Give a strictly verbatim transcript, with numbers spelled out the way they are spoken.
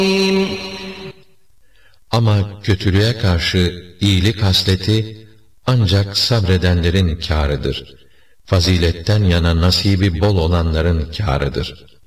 Ama kötülüğe karşı iyilik hasleti ancak sabredenlerin kârıdır. Faziletten yana nasibi bol olanların kârıdır.